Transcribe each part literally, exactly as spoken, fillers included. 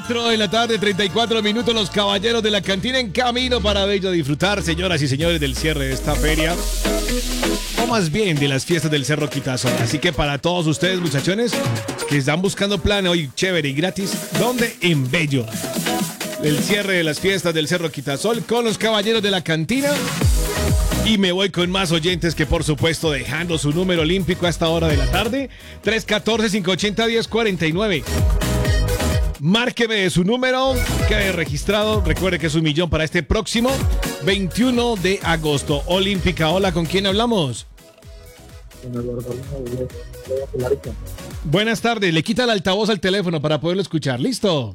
cuatro de la tarde, treinta y cuatro minutos, los caballeros de la cantina en camino para Bello a disfrutar, señoras y señores, del cierre de esta feria, o más bien de las fiestas del Cerro Quitasol. Así que para todos ustedes, muchachones, que están buscando plan hoy chévere y gratis, ¿dónde? En Bello. El cierre de las fiestas del Cerro Quitasol con los caballeros de la cantina. Y me voy con más oyentes que, por supuesto, dejando su número olímpico a esta hora de la tarde. tres uno cuatro, cinco ocho cero, uno cero cuatro nueve. Márqueme su número, quede registrado. Recuerde que es un millón para este próximo veintiuno de agosto. Olímpica, hola, ¿con quién hablamos? Buenas tardes, le quita el altavoz al teléfono para poderlo escuchar. ¿Listo?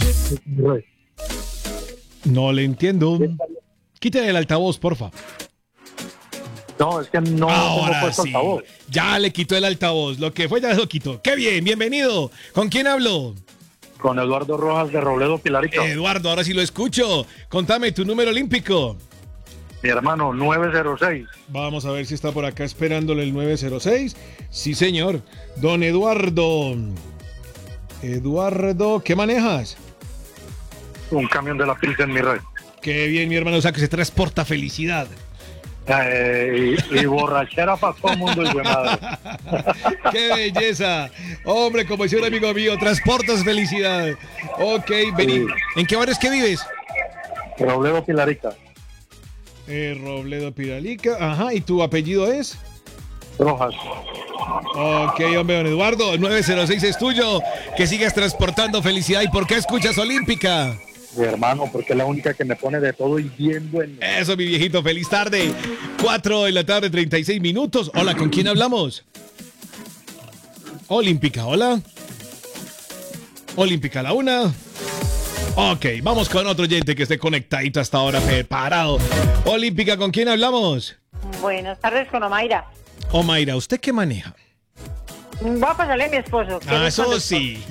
No le entiendo. Quítale el altavoz, porfa. No, es que no Ahora tengo puesto sí. altavoz. Ya le quitó el altavoz. Lo que fue ya lo quitó. ¡Qué bien! Bienvenido. ¿Con quién hablo? Con Eduardo Rojas de Robledo, Pilarito. Eduardo, ahora sí lo escucho. Contame tu número olímpico. Mi hermano, nueve cero seis. Vamos a ver si está por acá esperándole el nueve cero seis. Sí, señor. Don Eduardo. Eduardo, ¿qué manejas? Un camión de la Pilsen, mi rey. Qué bien, mi hermano. O sea, que se transporta felicidad. Eh, y, y borrachera para todo el mundo, y de madre. ¡Qué belleza! Hombre, como decía un amigo mío, transportas felicidad. Ok, vení. Sí. ¿En qué barrio es que vives? Robledo, Pilarica. Eh, Robledo Piralica. Ajá, ¿y tu apellido es? Rojas. Ok, hombre, don Eduardo, nueve cero seis es tuyo. Que sigas transportando felicidad. ¿Y por qué escuchas Olímpica? Mi hermano, porque es la única que me pone de todo y bien bueno. Eso, mi viejito, feliz tarde. cuatro de la tarde, treinta y seis minutos. Hola, ¿con quién hablamos? Olímpica, hola. Olímpica, la una. Ok, vamos con otro oyente que esté conectadito hasta ahora, preparado. Olímpica, ¿con quién hablamos? Buenas tardes, con Omaira. Omaira, ¿usted qué maneja? Voy a pasarle a mi esposo. que Ah, es eso conductor. sí.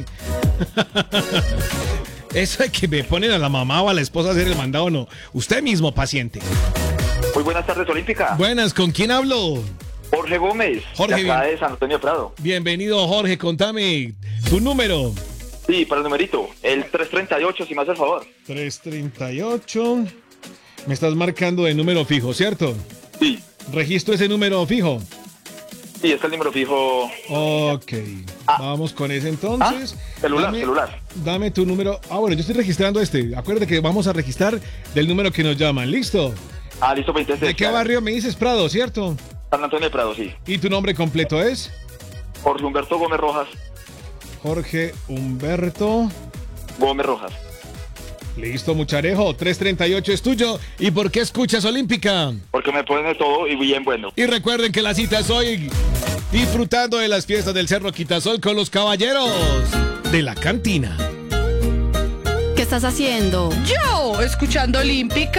Eso de que me ponen a la mamá o a la esposa a hacer el mandado, no. Usted mismo, paciente. Muy buenas tardes, Olímpica. Buenas, ¿con quién hablo? Jorge Gómez, Jorge, de acá bien. de San Antonio Prado. Bienvenido, Jorge, contame tu número. Sí, para el numerito, el tres treinta y ocho, si me hace el favor. tres treinta y ocho. Me estás marcando de número fijo, ¿cierto? Sí, Registro ese número fijo. sí, es el número fijo. Ok. Ah. Vamos con ese entonces. Ah, celular, dame, celular. Dame tu número. Ah, bueno, yo estoy registrando este. Acuérdate que vamos a registrar del número que nos llaman. ¿Listo? Ah, listo, veinte. ¿De qué barrio me dices? Prado, ¿cierto? San Antonio de Prado, sí. ¿Y tu nombre completo es? Jorge Humberto Gómez Rojas. Jorge Humberto. Gómez Rojas. Listo, mucharejo. tres treinta y ocho es tuyo. ¿Y por qué escuchas Olímpica? Porque me ponen de todo y bien bueno. Y recuerden que la cita es hoy, disfrutando de las fiestas del Cerro Quitasol con los caballeros de la cantina. ¿Qué estás haciendo? Yo, escuchando Olímpica.